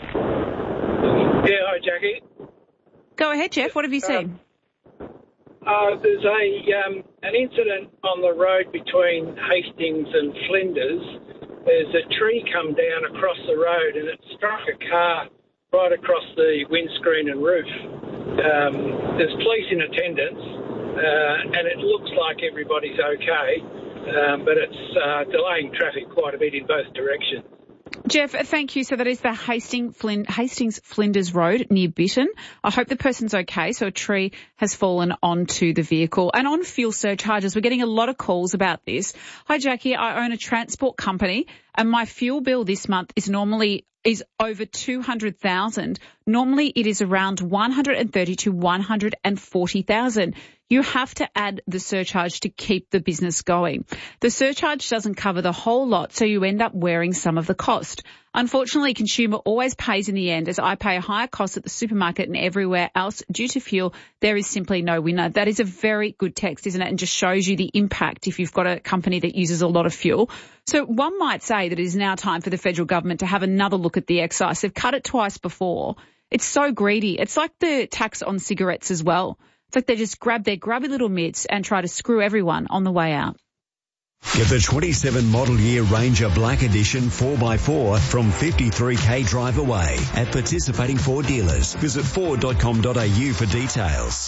hi, Jackie. Go ahead, Jeff. What have you seen? There's an incident on the road between Hastings and Flinders. There's a tree come down across the road and it struck a car right across the windscreen and roof. There's police in attendance and it looks like everybody's okay, but it's delaying traffic quite a bit in both directions. Jeff, thank you. So that is the Hastings Flinders Road near Bitton. I hope the person's okay. So a tree has fallen onto the vehicle. And on fuel surcharges, we're getting a lot of calls about this. Hi, Jackie. I own a transport company and my fuel bill this month is over 200,000. Normally it is around 130 to 140,000. you have to add the surcharge to keep the business going. The surcharge doesn't cover the whole lot, so you end up wearing some of the cost. Unfortunately, consumer always pays in the end, as I pay a higher cost at the supermarket and everywhere else due to fuel. There is simply no winner. That is a very good text, isn't it? And just shows you the impact if you've got a company that uses a lot of fuel. So one might say that it is now time for the federal government to have another look at the excise. They've cut it twice before. It's so greedy. It's like the tax on cigarettes as well. It's like they just grab their grubby little mitts and try to screw everyone on the way out. Get the 27 model year Ranger Black Edition 4x4 from 53k drive away at participating Ford dealers. Visit ford.com.au for details.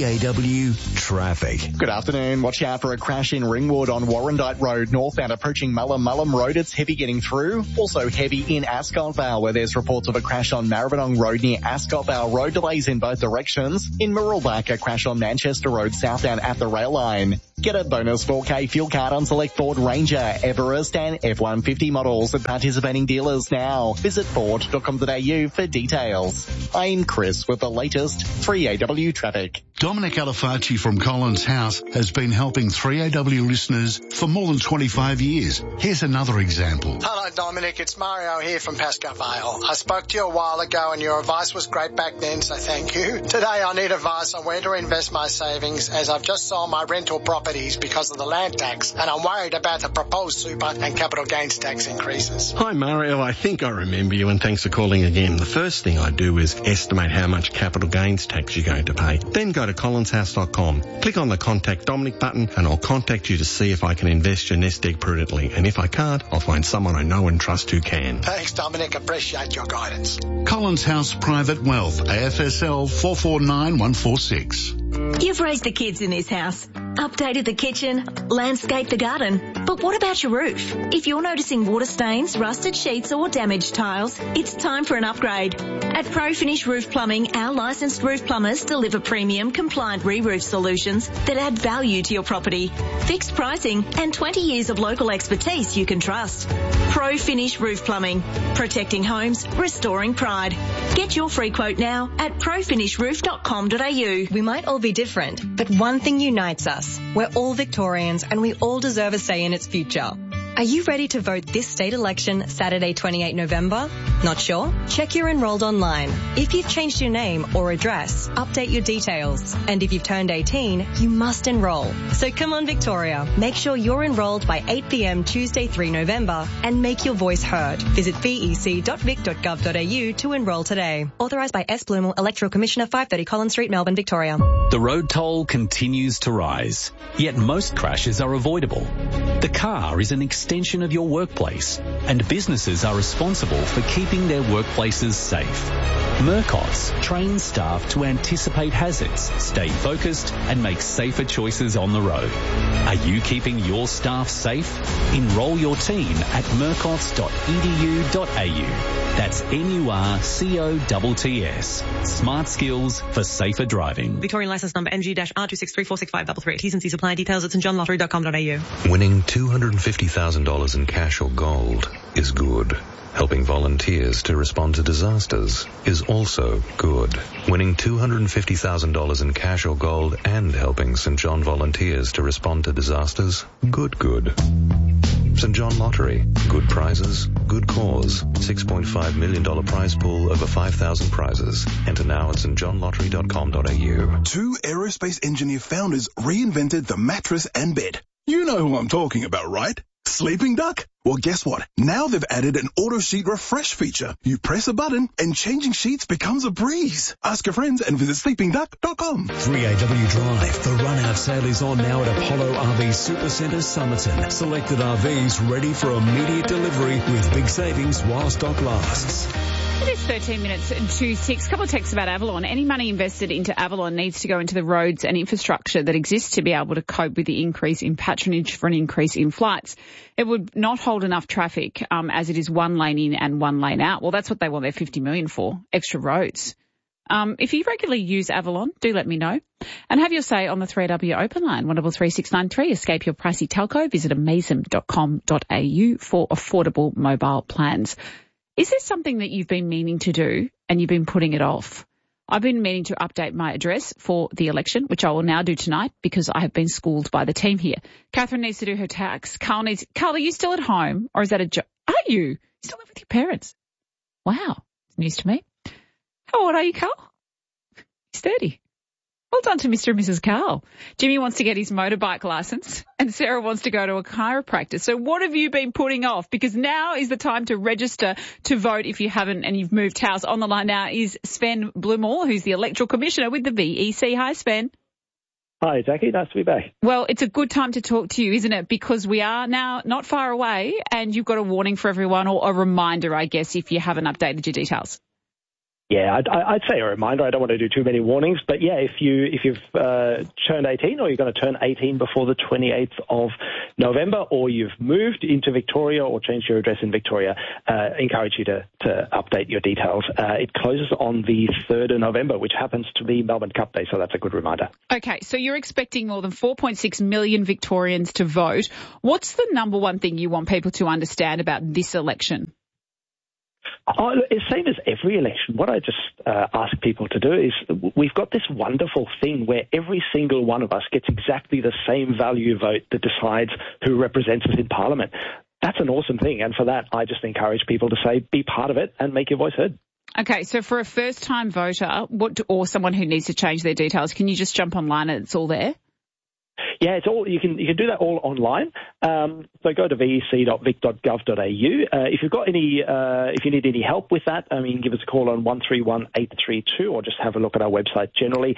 3AW Traffic. Good afternoon. Watch out for a crash in Ringwood on Warrandyte Road, northbound approaching Mullum Road. It's heavy getting through. Also heavy in Ascot Vale, where there's reports of a crash on Maribyrnong Road near Ascot Vale. Road delays in both directions. In Mirrabooka, a crash on Manchester Road southbound at the rail line. Get a bonus 4K fuel card on select Ford Ranger, Everest and F-150 models at participating dealers now. Visit ford.com.au for details. I'm Chris with the latest 3AW traffic. Dominic Alifacci from Collins House has been helping 3AW listeners for more than 25 years. Here's another example. Hello Dominic, it's Mario here from Pascoe Vale. I spoke to you a while ago and your advice was great back then, so thank you. Today I need advice on where to invest my savings, as I've just sold my rental properties because of the land tax and I'm worried about the proposed super and capital gains tax increases. Hi Mario, I think I remember you and thanks for calling again. The first thing I do is estimate how much capital gains tax you're going to pay. Then go to collinshouse.com. Click on the Contact Dominic button and I'll contact you to see if I can invest your nest egg prudently. And if I can't, I'll find someone I know and trust who can. Thanks Dominic, appreciate your guidance. Collins House Private Wealth, AFSL 449146. You've raised the kids in this house, updated the kitchen, landscaped the garden. But what about your roof? If you're noticing water stains, rusted sheets or damaged tiles, it's time for an upgrade. At ProFinish Roof Plumbing, our licensed roof plumbers deliver premium compliant re-roof solutions that add value to your property. Fixed pricing and 20 years of local expertise you can trust. ProFinish Roof Plumbing. Protecting homes, restoring pride. Get your free quote now at profinishroof.com.au. We might all be different, but one thing unites us. We're all Victorians and we all deserve a say in its future. Are you ready to vote this state election Saturday 28 November? Not sure? Check you're enrolled online. If you've changed your name or address, update your details. And if you've turned 18, you must enroll. So come on Victoria, make sure you're enrolled by 8 p.m. Tuesday 3 November and make your voice heard. Visit vec.vic.gov.au to enroll today. Authorised by S. Blumel, Electoral Commissioner, 530 Collins Street, Melbourne, Victoria. The road toll continues to rise, yet most crashes are avoidable. The car is an extension of your workplace, and businesses are responsible for keeping their workplaces safe. Murcott's trains staff to anticipate hazards, stay focused, and make safer choices on the road. Are you keeping your staff safe? Enrol your team at murcotts.edu.au. That's MURCOTTS. Smart skills for safer driving. Victorian licence number MG-R2634653. T's and C's apply. Details at stjohnlottery.com.au. Winning $250,000 in cash or gold is good. Helping volunteers to respond to disasters is also good. Winning $250,000 in cash or gold and helping St. John volunteers to respond to disasters, good. St. John Lottery. Good prizes, good cause. $6.5 million prize pool, over 5,000 prizes. Enter now at stjohnlottery.com.au. Two aerospace engineer founders reinvented the mattress and bed. You know who I'm talking about, right? Sleeping Duck? Well, guess what? Now they've added an auto sheet refresh feature. You press a button and changing sheets becomes a breeze. Ask your friends and visit sleepingduck.com. 3AW Drive. The run-out sale is on now at Apollo RV Supercentre Somerton. Selected RVs ready for immediate delivery with big savings while stock lasts. It is 13 minutes to 6. Couple of texts about Avalon. Any money invested into Avalon needs to go into the roads and infrastructure that exists to be able to cope with the increase in patronage for an increase in flights. It would not hold enough traffic as it is one lane in and one lane out. Well, that's what they want their $50 million for, extra roads. If you regularly use Avalon, do let me know. And have your say on the 3AW open line, 133 Escape your pricey telco. Visit amazem.com.au for affordable mobile plans. Is there something that you've been meaning to do and you've been putting it off? I've been meaning to update my address for the election, which I will now do tonight because I have been schooled by the team here. Catherine needs to do her tax. Carl, are you still at home or is that a joke? Are you? You still live with your parents? Wow. It's news to me. How old are you, Carl? He's 30. Well done to Mr. and Mrs. Carl. Jimmy wants to get his motorbike license and Sarah wants to go to a chiropractor. So what have you been putting off? Because now is the time to register to vote if you haven't and you've moved house. On the line now is Sven Blumall, who's the Electoral Commissioner with the VEC. Hi, Sven. Hi, Jackie. Nice to be back. Well, it's a good time to talk to you, isn't it? Because we are now not far away and you've got a warning for everyone or a reminder, I guess, if you haven't updated your details. Yeah, I'd say a reminder. I don't want to do too many warnings, but yeah, if you've turned 18 or you're going to turn 18 before the 28th of November, or you've moved into Victoria or changed your address in Victoria, encourage you to update your details. It closes on the 3rd of November, which happens to be Melbourne Cup Day, so that's a good reminder. Okay, so you're expecting more than 4.6 million Victorians to vote. What's the number one thing you want people to understand about this election? It's same as every election. What I just ask people to do is we've got this wonderful thing where every single one of us gets exactly the same value vote that decides who represents us in Parliament. That's an awesome thing. And for that, I just encourage people to say, be part of it and make your voice heard. Okay, so for a first-time voter or someone who needs to change their details, can you just jump online and it's all there? Yeah, it's all you can do that all online. So go to vec.vic.gov.au. If you've got if you need any help with that, give us a call on 131-832 or just have a look at our website generally.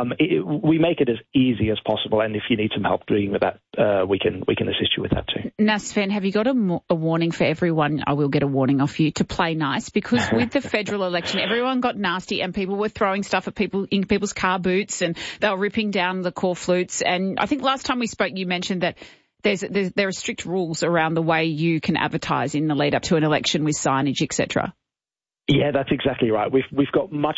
We make it as easy as possible, and if you need some help doing with that, we can assist you with that too. Now, Sven, have you got a warning for everyone? I will get a warning off you to play nice, because with the federal election, everyone got nasty and people were throwing stuff at people in people's car boots and they were ripping down the core flutes. And I think last time we spoke, you mentioned that there are strict rules around the way you can advertise in the lead up to an election with signage, etc. Yeah, that's exactly right. We've got much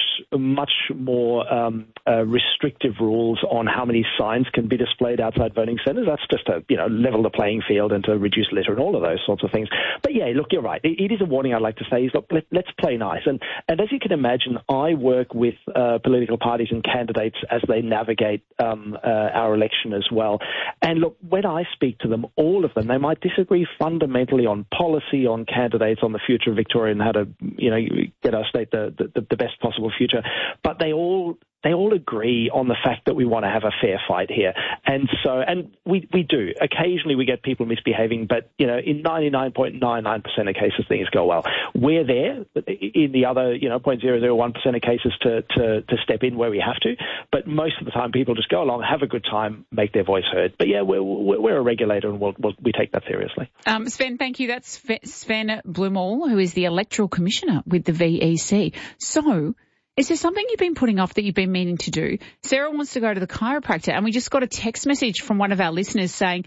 more restrictive rules on how many signs can be displayed outside voting centres. That's just to level the playing field and to reduce litter and all of those sorts of things. But yeah, look, you're right. It is a warning I'd like to say is, look, let's play nice. And as you can imagine, I work with political parties and candidates as they navigate our election as well. And look, when I speak to them, all of them, they might disagree fundamentally on policy, on candidates, on the future of Victoria and how to get our state the best possible future, but they all agree on the fact that we want to have a fair fight here. And we do. Occasionally we get people misbehaving, but, in 99.99% of cases things go well. We're there in the other, 0.001% of cases to step in where we have to. But most of the time people just go along, have a good time, make their voice heard. But yeah, we're a regulator and we take that seriously. Sven, thank you. That's Sven Blumall, who is the Electoral Commissioner with the VEC. So, is there something you've been putting off that you've been meaning to do? Sarah wants to go to the chiropractor, and we just got a text message from one of our listeners saying,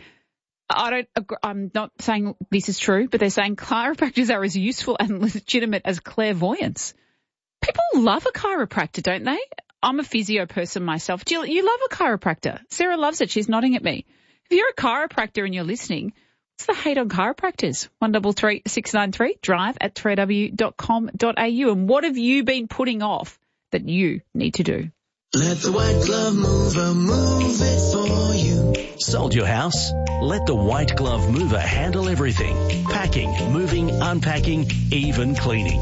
I'm not saying this is true, but they're saying chiropractors are as useful and legitimate as clairvoyance. People love a chiropractor, don't they? I'm a physio person myself. Jill, you love a chiropractor. Sarah loves it. She's nodding at me. If you're a chiropractor and you're listening, what's the hate on chiropractors? 133-693, drive@3w.com.au. And what have you been putting off that you need to do? Let the White Glove Mover move it for you. Sold your house? Let the White Glove Mover handle everything. Packing, moving, unpacking, even cleaning.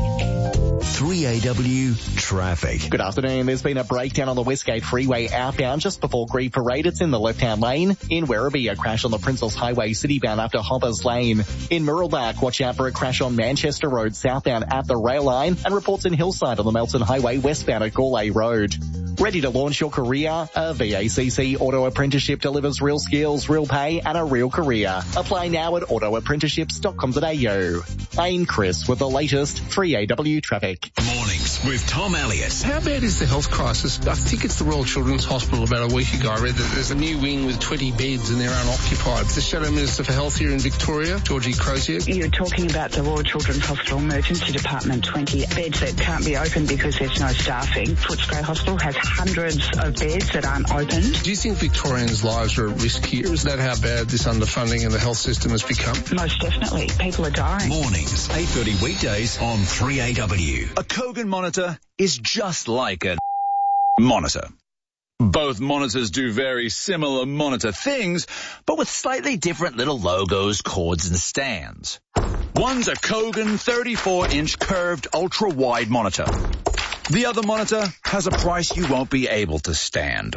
3AW Traffic. Good afternoon. There's been a breakdown on the Westgate Freeway outbound just before Grieve Parade. It's in the left-hand lane. In Werribee, a crash on the Princes Highway citybound after Hoppers Lane. In Murrelbark, watch out for a crash on Manchester Road southbound at the rail line, and reports in Hillside on the Melton Highway westbound at Gourlay Road. Ready to launch your career? A VACC Auto Apprenticeship delivers real skills, real pay, and a real career. Apply now at autoapprenticeships.com.au. I'm Chris with the latest 3AW traffic. Mornings with Tom Elliott. How bad is the health crisis? I think it's the Royal Children's Hospital about a week ago. I read that there's a new wing with 20 beds and they're unoccupied. The Shadow Minister for Health here in Victoria, Georgie Crozier. You're talking about the Royal Children's Hospital Emergency Department, 20 beds that can't be opened because there's no staffing. Footscray Hospital has hundreds of beds that aren't opened. Do you think Victorians' lives are at risk here? Is that how bad this underfunding in the health system has become? Most definitely. People are dying. Mornings, 8:30 weekdays on 3AW. A Kogan monitor is just like a Monitor. Both monitors do very similar monitor things, but with slightly different little logos, cords, and stands. One's a Kogan 34-inch curved ultra-wide monitor. The other monitor has a price you won't be able to stand.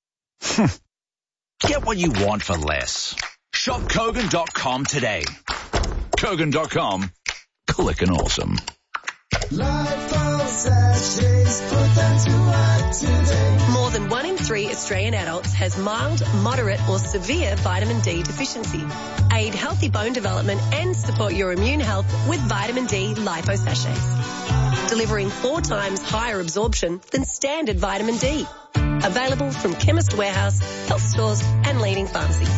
Get what you want for less. Shop Kogan.com today. Kogan.com. Click and awesome. More than 1 in 3 Australian adults has mild, moderate or severe vitamin D deficiency. Aid healthy bone development and support your immune health with vitamin D lipo sachets, delivering 4 times higher absorption than standard vitamin D. Available from Chemist Warehouse, health stores and leading pharmacies.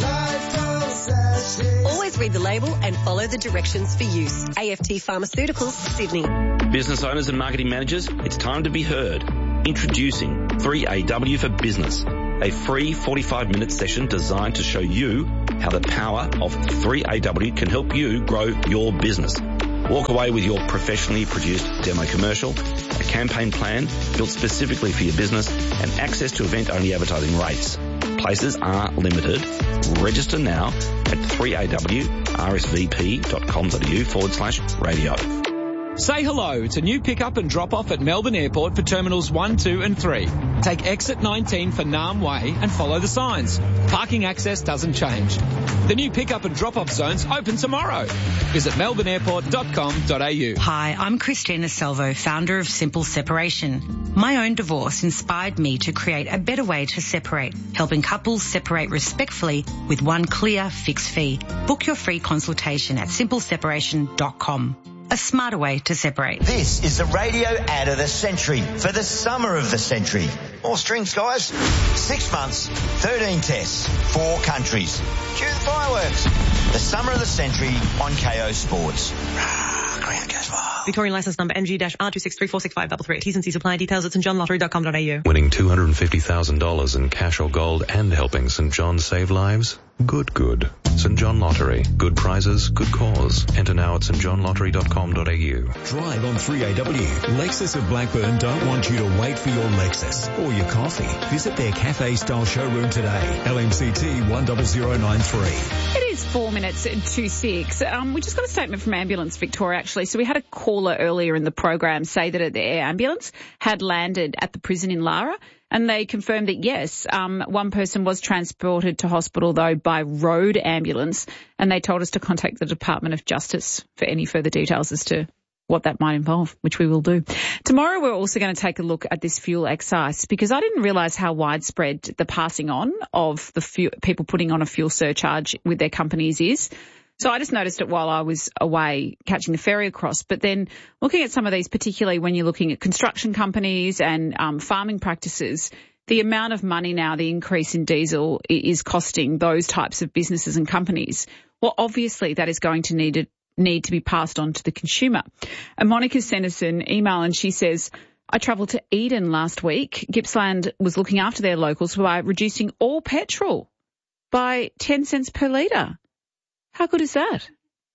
Always read the label and follow the directions for use. AFT Pharmaceuticals, Sydney. Business owners and marketing managers, it's time to be heard. Introducing 3AW for Business, a free 45-minute session designed to show you how the power of 3AW can help you grow your business. Walk away with your professionally produced demo commercial, a campaign plan built specifically for your business, and access to event-only advertising rates. Places are limited. Register now at 3awrsvp.com.au/radio. Say hello to new pick-up and drop-off at Melbourne Airport for Terminals 1, 2 and 3. Take exit 19 for Nam Way and follow the signs. Parking access doesn't change. The new pick-up and drop-off zones open tomorrow. Visit melbourneairport.com.au. Hi, I'm Christina Salvo, founder of Simple Separation. My own divorce inspired me to create a better way to separate, helping couples separate respectfully with one clear fixed fee. Book your free consultation at simpleseparation.com. A smarter way to separate. This is the radio ad of the century for the summer of the century. More strings, guys. 6 months, 13 tests, 4 countries. Cue the fireworks. The summer of the century on KO Sports. Ground goes wild. Victorian license number NG-R26346533. T's and C's apply. Details at stjohnlottery.com.au. Winning $250,000 in cash or gold and helping St. John save lives? Good. St. John Lottery. Good prizes, good cause. Enter now at stjohnlottery.com.au. Drive on 3AW. Lexus of Blackburn don't want you to wait for your Lexus or your coffee. Visit their cafe-style showroom today. LMCT 10093. It is 4 minutes to 6. We just got a statement from Ambulance Victoria, actually. So we had a caller earlier in the program say that the air ambulance had landed at the prison in Lara. And they confirmed that, yes, one person was transported to hospital, though, by road ambulance. And they told us to contact the Department of Justice for any further details as to what that might involve, which we will do. Tomorrow, we're also going to take a look at this fuel excise, because I didn't realise how widespread the passing on of the people putting on a fuel surcharge with their companies is. So I just noticed it while I was away catching the ferry across. But then looking at some of these, particularly when you're looking at construction companies and farming practices, the amount of money now, the increase in diesel is costing those types of businesses and companies. Well, obviously that is going to need to be passed on to the consumer. And Monica sent us an email and she says, I travelled to Eden last week. Gippsland was looking after their locals by reducing all petrol by 10 cents per litre. How good is that?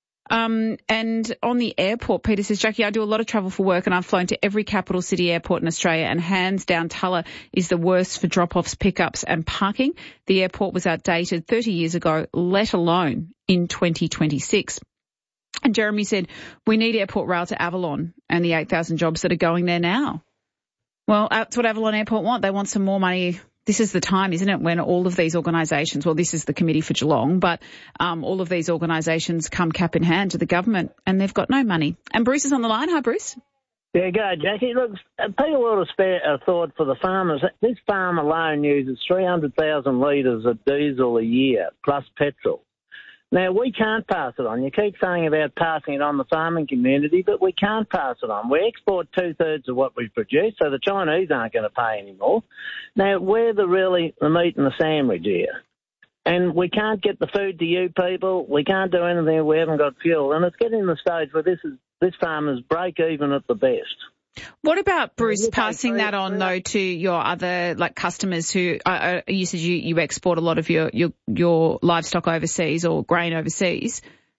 And on the airport, Peter says, Jackie, I do a lot of travel for work and I've flown to every capital city airport in Australia, and hands down Tulla is the worst for drop-offs, pickups and parking. The airport was outdated 30 years ago, let alone in 2026. And Jeremy said, we need airport rail to Avalon and the 8,000 jobs that are going there now. Well, that's what Avalon Airport want. They want some more money. This is the time, isn't it, when all of these organisations, well, this is the Committee for Geelong, but all of these organisations come cap in hand to the government and they've got no money. And Bruce is on the line. Hi, Bruce. Yeah, go, Jackie. Look, take a little spare thought for the farmers. This farm alone uses 300,000 litres of diesel a year, plus petrol. Now, we can't pass it on. You keep saying about passing it on the farming community, but we can't pass it on. We export 2/3 of what we produce, so the Chinese aren't going to pay anymore. Now, we're the meat and the sandwich here. And we can't get the food to you people. We can't do anything if we haven't got fuel. And it's getting to the stage where this farmers break even at the best. What about, Bruce, passing that on, though, to your other customers who you said you export a lot of your livestock overseas or grain overseas?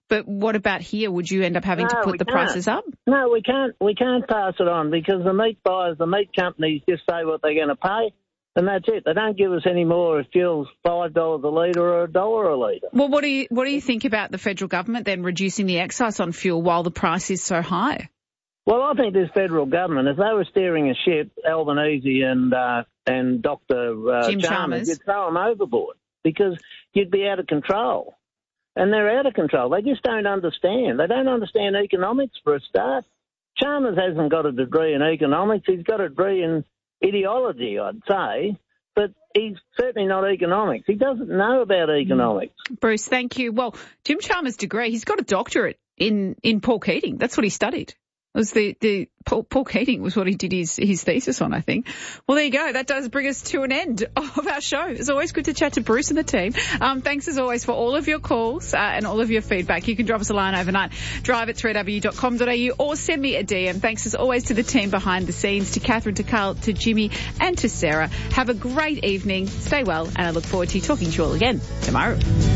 But what about here? Would you end up having to put the prices up? No, we can't. We can't pass it on because the meat buyers, the meat companies just say what they're going to pay. And that's it. They don't give us any more if fuel's $5 a litre or $1 a litre. Well, what do you think about the federal government then reducing the excise on fuel while the price is so high? Well, I think this federal government, if they were steering a ship, Albanese and Dr. Jim Chalmers, you'd throw them overboard because you'd be out of control. And they're out of control. They just don't understand. They don't understand economics for a start. Chalmers hasn't got a degree in economics. He's got a degree in ideology, I'd say, but he's certainly not economics. He doesn't know about economics. Bruce, thank you. Well, Jim Chalmers' degree, he's got a doctorate in pork eating. That's what he studied. It was the pork eating was what he did his thesis on, I think. Well, there you go. That does bring us to an end of our show. It's always good to chat to Bruce and the team. Thanks as always for all of your calls and all of your feedback. You can drop us a line overnight, drive@3w.com.au or send me a DM. Thanks as always to the team behind the scenes, to Catherine, to Carl, to Jimmy and to Sarah. Have a great evening. Stay well, and I look forward to talking to you all again tomorrow.